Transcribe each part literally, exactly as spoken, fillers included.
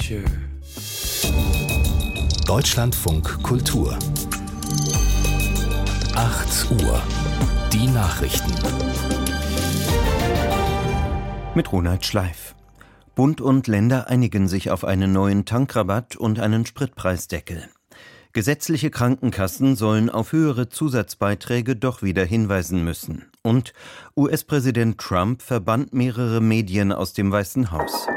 Monsieur. Deutschlandfunk Kultur. acht Uhr. Die Nachrichten. Mit Ronald Schleif. Bund und Länder einigen sich auf einen neuen Tankrabatt und einen Spritpreisdeckel. Gesetzliche Krankenkassen sollen auf höhere Zusatzbeiträge doch wieder hinweisen müssen. Und U S-Präsident Trump verbannt mehrere Medien aus dem Weißen Haus.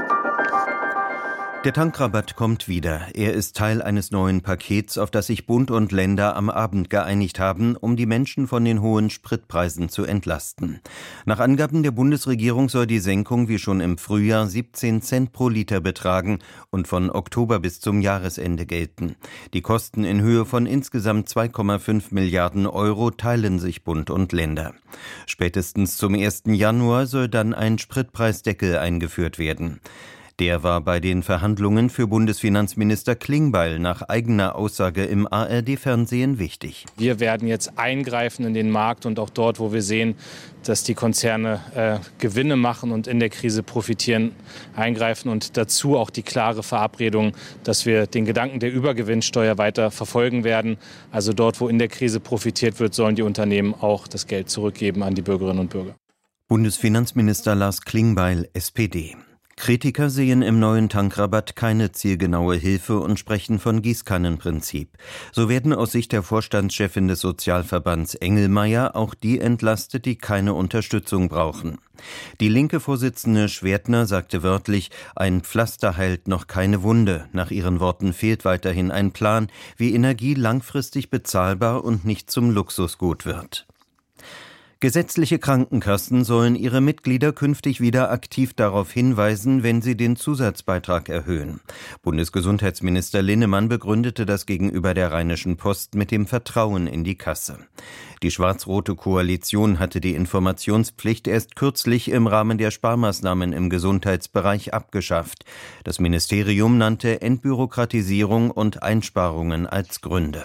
Der Tankrabatt kommt wieder. Er ist Teil eines neuen Pakets, auf das sich Bund und Länder am Abend geeinigt haben, um die Menschen von den hohen Spritpreisen zu entlasten. Nach Angaben der Bundesregierung soll die Senkung wie schon im Frühjahr siebzehn Cent pro Liter betragen und von Oktober bis zum Jahresende gelten. Die Kosten in Höhe von insgesamt zwei Komma fünf Milliarden Euro teilen sich Bund und Länder. Spätestens zum ersten Januar soll dann ein Spritpreisdeckel eingeführt werden. Der war bei den Verhandlungen für Bundesfinanzminister Klingbeil nach eigener Aussage im A R D-Fernsehen wichtig. Wir werden jetzt eingreifen in den Markt und auch dort, wo wir sehen, dass die Konzerne äh, Gewinne machen und in der Krise profitieren, eingreifen und dazu auch die klare Verabredung, dass wir den Gedanken der Übergewinnsteuer weiter verfolgen werden. Also dort, wo in der Krise profitiert wird, sollen die Unternehmen auch das Geld zurückgeben an die Bürgerinnen und Bürger. Bundesfinanzminister Lars Klingbeil, S P D. Kritiker sehen im neuen Tankrabatt keine zielgenaue Hilfe und sprechen von Gießkannenprinzip. So werden aus Sicht der Vorstandschefin des Sozialverbands Engelmeier auch die entlastet, die keine Unterstützung brauchen. Die linke Vorsitzende Schwertner sagte wörtlich, ein Pflaster heilt noch keine Wunde. Nach ihren Worten fehlt weiterhin ein Plan, wie Energie langfristig bezahlbar und nicht zum Luxusgut wird. Gesetzliche Krankenkassen sollen ihre Mitglieder künftig wieder aktiv darauf hinweisen, wenn sie den Zusatzbeitrag erhöhen. Bundesgesundheitsminister Linnemann begründete das gegenüber der Rheinischen Post mit dem Vertrauen in die Kasse. Die schwarz-rote Koalition hatte die Informationspflicht erst kürzlich im Rahmen der Sparmaßnahmen im Gesundheitsbereich abgeschafft. Das Ministerium nannte Entbürokratisierung und Einsparungen als Gründe.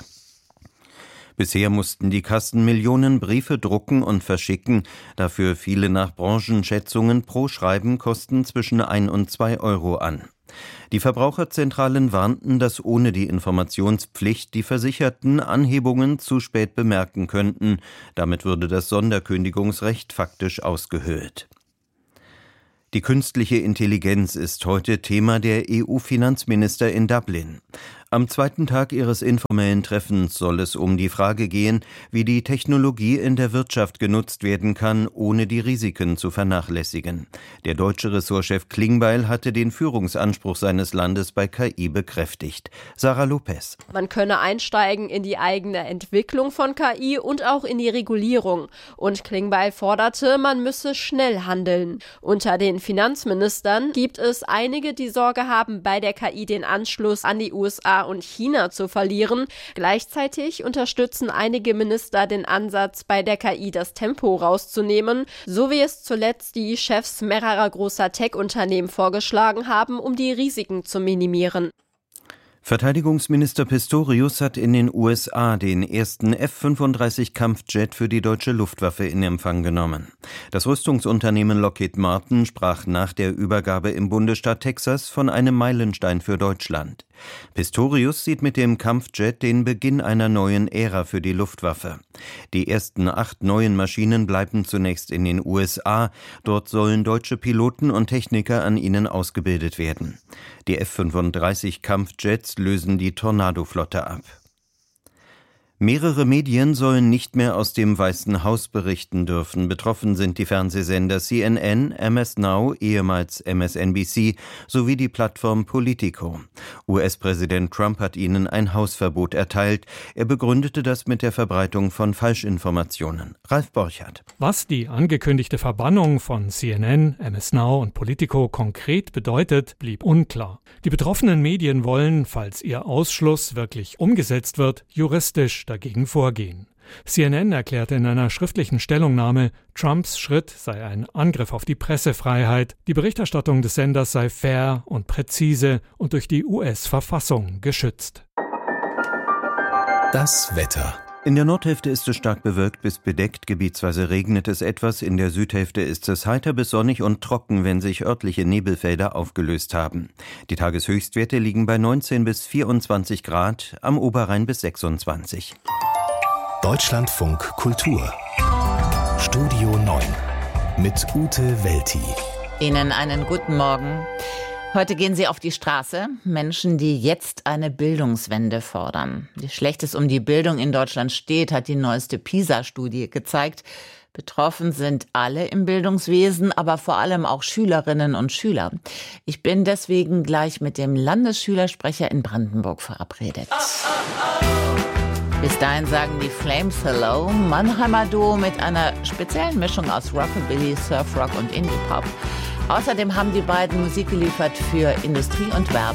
Bisher mussten die Kassen Millionen Briefe drucken und verschicken. Dafür fiele nach Branchenschätzungen pro Schreiben Kosten zwischen ein und zwei Euro an. Die Verbraucherzentralen warnten, dass ohne die Informationspflicht die Versicherten Anhebungen zu spät bemerken könnten. Damit würde das Sonderkündigungsrecht faktisch ausgehöhlt. Die künstliche Intelligenz ist heute Thema der E U-Finanzminister in Dublin. Am zweiten Tag ihres informellen Treffens soll es um die Frage gehen, wie die Technologie in der Wirtschaft genutzt werden kann, ohne die Risiken zu vernachlässigen. Der deutsche Ressortchef Klingbeil hatte den Führungsanspruch seines Landes bei K I bekräftigt. Sarah Lopez. Man könne einsteigen in die eigene Entwicklung von K I und auch in die Regulierung. Und Klingbeil forderte, man müsse schnell handeln. Unter den Finanzministern gibt es einige, die Sorge haben, bei der K I den Anschluss an die U S A und China zu verlieren. Gleichzeitig unterstützen einige Minister den Ansatz, bei der K I das Tempo rauszunehmen, so wie es zuletzt die Chefs mehrerer großer Tech-Unternehmen vorgeschlagen haben, um die Risiken zu minimieren. Verteidigungsminister Pistorius hat in den U S A den ersten F fünfunddreißig Kampfjet für die deutsche Luftwaffe in Empfang genommen. Das Rüstungsunternehmen Lockheed Martin sprach nach der Übergabe im Bundesstaat Texas von einem Meilenstein für Deutschland. Pistorius sieht mit dem Kampfjet den Beginn einer neuen Ära für die Luftwaffe. Die ersten acht neuen Maschinen bleiben zunächst in den U S A. Dort sollen deutsche Piloten und Techniker an ihnen ausgebildet werden. Die F fünfunddreißig Kampfjets lösen die Tornado-Flotte ab. Mehrere Medien sollen nicht mehr aus dem Weißen Haus berichten dürfen. Betroffen sind die Fernsehsender C N N, M S Now, ehemals M S N B C, sowie die Plattform Politico. U S-Präsident Trump hat ihnen ein Hausverbot erteilt. Er begründete das mit der Verbreitung von Falschinformationen. Ralf Borchardt. Was die angekündigte Verbannung von C N N, M S Now und Politico konkret bedeutet, blieb unklar. Die betroffenen Medien wollen, falls ihr Ausschluss wirklich umgesetzt wird, juristisch dagegen vorgehen. C N N erklärte in einer schriftlichen Stellungnahme, Trumps Schritt sei ein Angriff auf die Pressefreiheit, die Berichterstattung des Senders sei fair und präzise und durch die U S-Verfassung geschützt. Das Wetter. In der Nordhälfte ist es stark bewölkt bis bedeckt, gebietsweise regnet es etwas, in der Südhälfte ist es heiter bis sonnig und trocken, wenn sich örtliche Nebelfelder aufgelöst haben. Die Tageshöchstwerte liegen bei neunzehn bis vierundzwanzig Grad, am Oberrhein bis sechsundzwanzig. Deutschlandfunk Kultur Studio neun mit Ute Welti. Ihnen einen guten Morgen. Heute gehen Sie auf die Straße. Menschen, die jetzt eine Bildungswende fordern. Wie schlecht es um die Bildung in Deutschland steht, hat die neueste PISA-Studie gezeigt. Betroffen sind alle im Bildungswesen, aber vor allem auch Schülerinnen und Schüler. Ich bin deswegen gleich mit dem Landesschülersprecher in Brandenburg verabredet. Bis dahin sagen die Flames Hello, Mannheimer Duo mit einer speziellen Mischung aus Rockabilly, Surfrock und Indie-Pop. Außerdem haben die beiden Musik geliefert für Industrie und Werbung.